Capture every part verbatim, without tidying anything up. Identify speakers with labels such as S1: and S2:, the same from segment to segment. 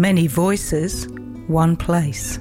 S1: Many voices, one place.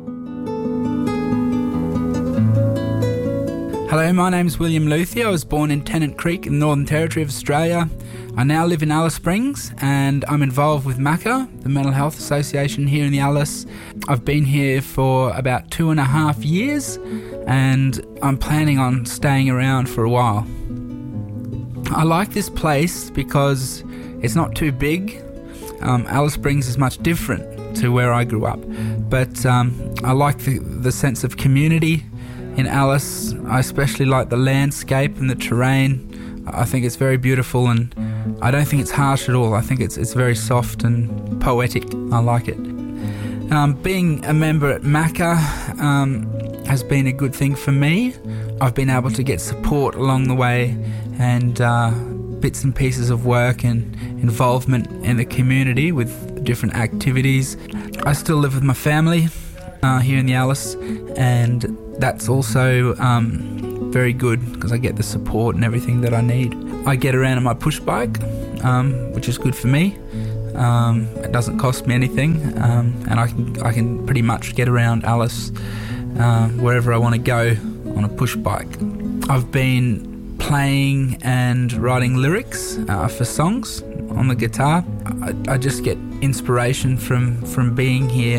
S2: Hello, my name's William Luthi. I was born in Tennant Creek in the Northern Territory of Australia. I now live in Alice Springs and I'm involved with MACA, the Mental Health Association here in the Alice. I've been here for about two and a half years and I'm planning on staying around for a while. I like this place because it's not too big. Um, Alice Springs is much different to where I grew up, but um, I like the, the sense of community in Alice. I especially like the landscape and the terrain. I think it's very beautiful and I don't think it's harsh at all. I think it's it's very soft and poetic. I like it. Um, being a member at MACA um, has been a good thing for me. I've been able to get support along the way and uh, bits and pieces of work and involvement in the community with different activities. I still live with my family uh, here in the Alice, and that's also um, very good because I get the support and everything that I need. I get around on my push bike, um, which is good for me. Um, it doesn't cost me anything, um, and I can I can pretty much get around Alice uh, wherever I want to go on a push bike. I've been playing and writing lyrics uh, for songs on the guitar. I, I just get inspiration from, from being here.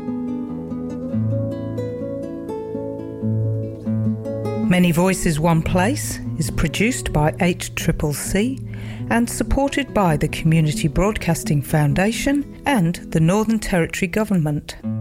S1: Many Voices, One Place is produced by H C C C and supported by the Community Broadcasting Foundation and the Northern Territory Government.